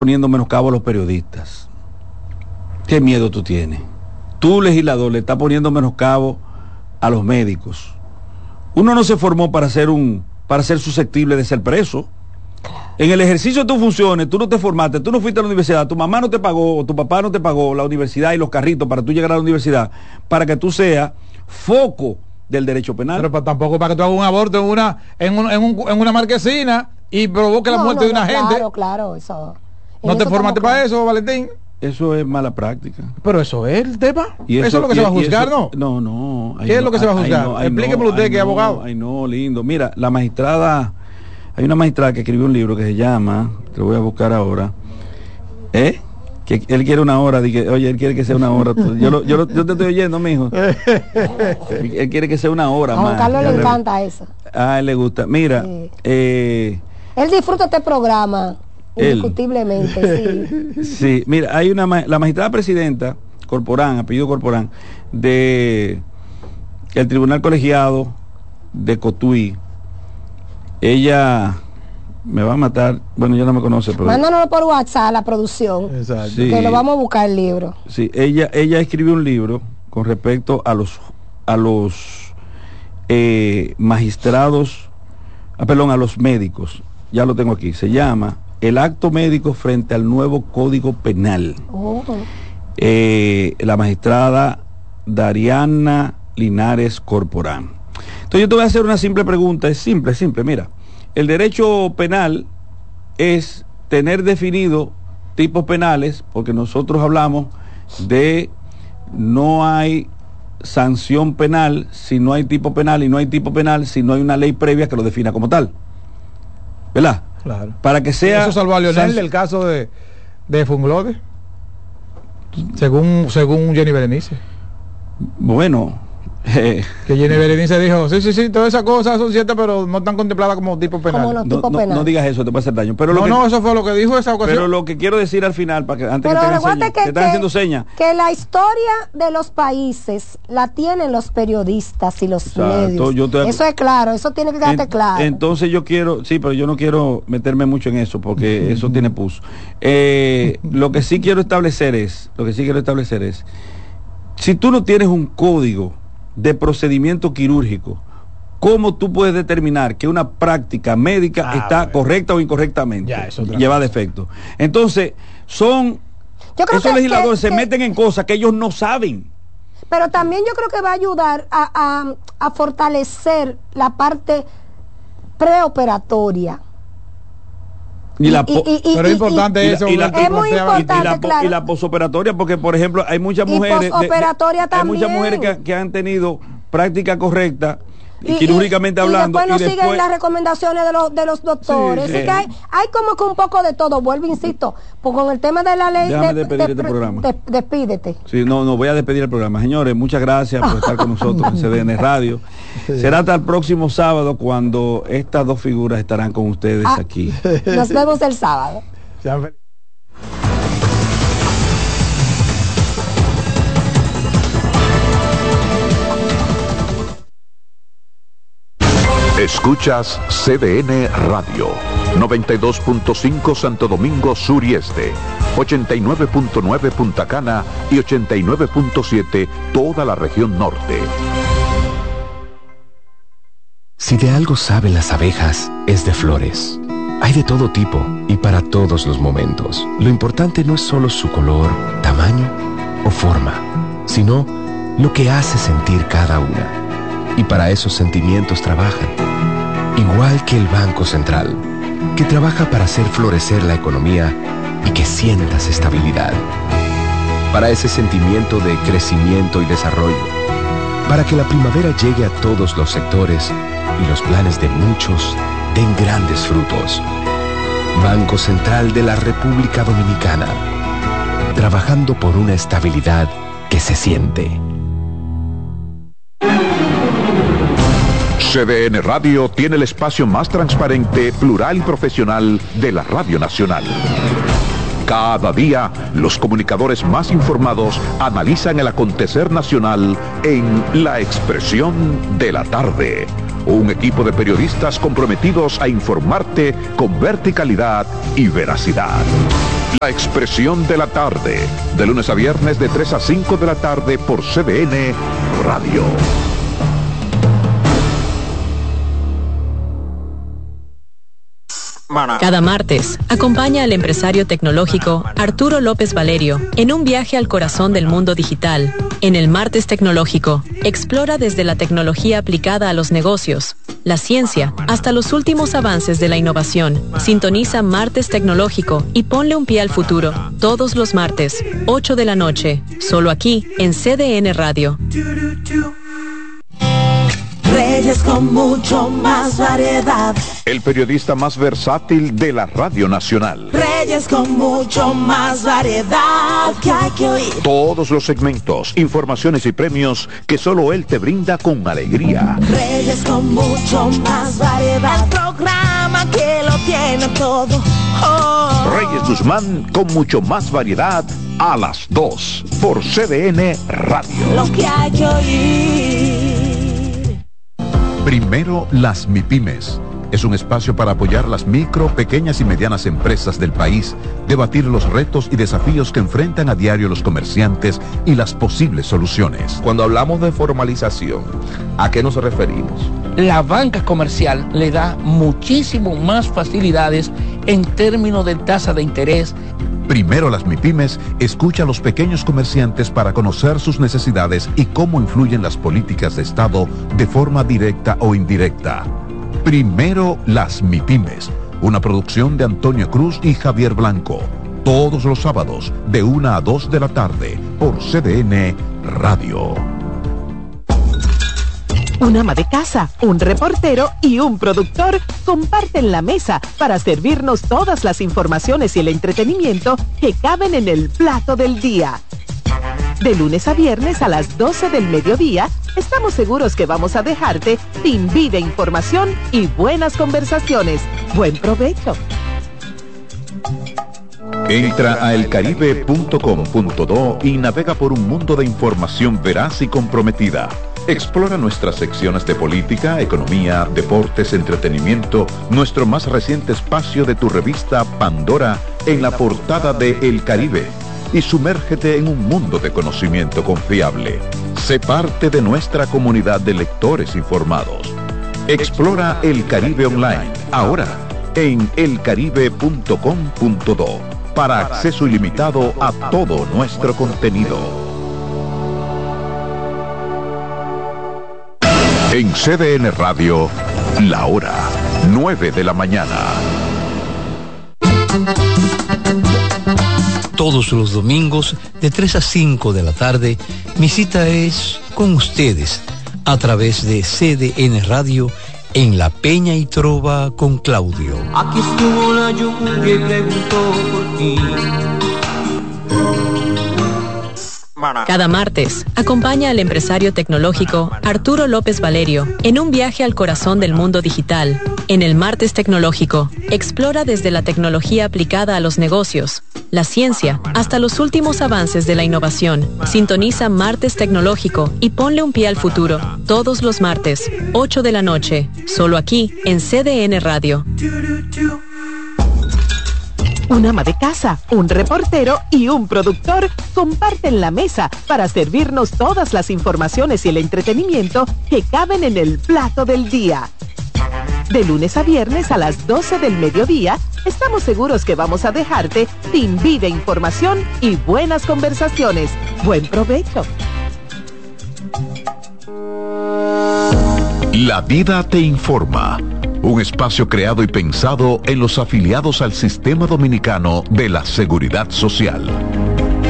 poniendo menoscabo a los periodistas. ¿Qué miedo tú tienes? Tú, legislador, le estás poniendo menoscabo a los médicos. Uno no se formó para ser susceptible de ser preso. En el ejercicio de tus funciones, tú no te formaste, tú no fuiste a la universidad, tu mamá no te pagó, o tu papá no te pagó la universidad y los carritos para tú llegar a la universidad, para que tú seas foco del derecho penal. Pero tampoco para que tú hagas un aborto en una marquesina y provoque la muerte de una gente. Claro, eso. ¿No te formaste para eso, Valentín? Eso es mala práctica. Pero eso es el tema. Eso es lo que se va a juzgar, ¿no? No. ¿Qué es lo que se va a juzgar? Explíquemelo usted, que es abogado. Ay, no, lindo. Mira, la magistrada, hay una magistrada que escribió un libro que se llama, te lo voy a buscar ahora, que él quiere una hora, oye, él quiere que sea una hora. Yo te estoy oyendo, mijo. Él quiere que sea una hora más. A Juan Carlos le encanta eso. A él le gusta. Mira, él disfruta este programa. Indiscutiblemente, sí. Mira, hay la magistrada presidenta Corporán, apellido Corporán, de el Tribunal Colegiado de Cotuí. Ella me va a matar, bueno, ya no me conoce, pero mándanoslo por WhatsApp a la producción. Exacto. Sí, que lo vamos a buscar el libro. Sí, ella escribió un libro con respecto a los magistrados, a los médicos. Ya lo tengo aquí. Se llama El acto médico frente al nuevo Código Penal. La magistrada Dariana Linares Corporán. Entonces yo te voy a hacer una simple pregunta. Es simple. Mira, el derecho penal es tener definido tipos penales, porque nosotros hablamos de no hay sanción penal si no hay tipo penal, y no hay tipo penal si no hay una ley previa que lo defina como tal. ¿Verdad? Claro. Para que sea. Eso salvó a Lionel del caso de Funglode, según Jenny Berenice. Bueno. Que Jenny Berenice dijo, sí, todas esas cosas son ciertas, pero no están contempladas como tipo penal. No digas eso, te puede hacer daño. Pero eso fue lo que dijo esa ocasión. Pero lo que quiero decir al final, para que antes pero que te están haciendo señas. Que la historia de los países la tienen los periodistas y los medios. Eso es claro, eso tiene que quedarte claro. Entonces yo quiero, sí, pero yo no quiero meterme mucho en eso, porque eso tiene pus. Lo que sí quiero establecer es, si tú no tienes un código de procedimiento quirúrgico, ¿cómo tú puedes determinar que una práctica médica está correcta o incorrectamente? Lleva defecto. Entonces, esos legisladores se meten en cosas que ellos no saben. Pero también yo creo que va a ayudar a fortalecer la parte preoperatoria. Pero es importante eso. Es muy importante, claro. Y la posoperatoria, porque por ejemplo hay muchas mujeres. Hay muchas mujeres que han tenido práctica correcta, quirúrgicamente hablando. Y después no siguen las recomendaciones de los doctores. Sí. Es que hay como que un poco de todo. Vuelvo, insisto, pues con el tema de la ley. Déjame despedir este programa. Despídete. Sí, no voy a despedir el programa. Señores, muchas gracias por estar con nosotros en CDN Radio. Será hasta el próximo sábado, cuando estas dos figuras estarán con ustedes aquí. Nos vemos el sábado. Escuchas CDN Radio, 92.5 Santo Domingo Sur y Este, 89.9 Punta Cana y 89.7 toda la región norte. Si de algo saben las abejas, es de flores. Hay de todo tipo y para todos los momentos. Lo importante no es solo su color, tamaño o forma, sino lo que hace sentir cada una. Y para esos sentimientos trabajan. Igual que el Banco Central, que trabaja para hacer florecer la economía y que sientas estabilidad. Para ese sentimiento de crecimiento y desarrollo. Para que la primavera llegue a todos los sectores y los planes de muchos den grandes frutos. Banco Central de la República Dominicana. Trabajando por una estabilidad que se siente. CDN Radio tiene el espacio más transparente, plural y profesional de la Radio Nacional. Cada día, los comunicadores más informados analizan el acontecer nacional en La Expresión de la Tarde. Un equipo de periodistas comprometidos a informarte con verticalidad y veracidad. La expresión de la tarde, de lunes a viernes de 3 a 5 de la tarde por CDN Radio. Cada martes, acompaña al empresario tecnológico Arturo López Valerio en un viaje al corazón del mundo digital. En el Martes Tecnológico, explora desde la tecnología aplicada a los negocios, la ciencia, hasta los últimos avances de la innovación. Sintoniza Martes Tecnológico y ponle un pie al futuro. Todos los martes, 8 de la noche, solo aquí en CDN Radio. Reyes con mucho más variedad. El periodista más versátil de la Radio Nacional. Reyes con mucho más variedad que hay que oír. Todos los segmentos, informaciones y premios que solo él te brinda con alegría. Reyes con mucho más variedad. El programa que lo tiene todo. Reyes Guzmán con mucho más variedad a las 2 por CDN Radio. Lo que hay que oír. Primero las MIPYMES. Es un espacio para apoyar las micro, pequeñas y medianas empresas del país, debatir los retos y desafíos que enfrentan a diario los comerciantes y las posibles soluciones. Cuando hablamos de formalización, ¿a qué nos referimos? La banca comercial le da muchísimo más facilidades en términos de tasa de interés. Primero las MIPYMES escucha a los pequeños comerciantes para conocer sus necesidades y cómo influyen las políticas de Estado de forma directa o indirecta. Primero las MIPYMES, una producción de Antonio Cruz y Javier Blanco. Todos los sábados de 1 a 2 de la tarde por CDN Radio. Un ama de casa, un reportero y un productor comparten la mesa para servirnos todas las informaciones y el entretenimiento que caben en el plato del día. De lunes a viernes a las 12 del mediodía, estamos seguros que vamos a dejarte sin vida, información y buenas conversaciones. Buen provecho. Entra a elcaribe.com.do y navega por un mundo de información veraz y comprometida. Explora nuestras secciones de política, economía, deportes, entretenimiento, nuestro más reciente espacio de tu revista Pandora en la portada de El Caribe y sumérgete en un mundo de conocimiento confiable. Sé parte de nuestra comunidad de lectores informados. Explora El Caribe Online, ahora en elcaribe.com.do para acceso ilimitado a todo nuestro contenido. En CDN Radio, la hora 9 de la mañana. Todos los domingos de 3 a 5 de la tarde, mi cita es con ustedes a través de CDN Radio en La Peña y Trova con Claudio. Aquí estuvo la lluvia y preguntó por ti. Cada martes, acompaña al empresario tecnológico Arturo López Valerio en un viaje al corazón del mundo digital. En el Martes Tecnológico, explora desde la tecnología aplicada a los negocios, la ciencia, hasta los últimos avances de la innovación. Sintoniza Martes Tecnológico y ponle un pie al futuro. Todos los martes, 8 de la noche, solo aquí en CDN Radio. Un ama de casa, un reportero y un productor comparten la mesa para servirnos todas las informaciones y el entretenimiento que caben en el plato del día. De lunes a viernes a las 12 del mediodía, estamos seguros que vamos a dejarte sin vida, información y buenas conversaciones. Buen provecho. La vida te informa. Un espacio creado y pensado en los afiliados al Sistema Dominicano de la Seguridad Social.